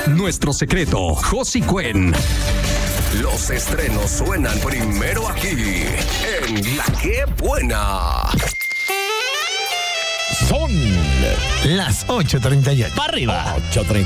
Nuestro secreto, Josie Cuen. Los estrenos suenan primero aquí, en La Que Buena. Son las 8:38. ¡Para arriba! 8:38.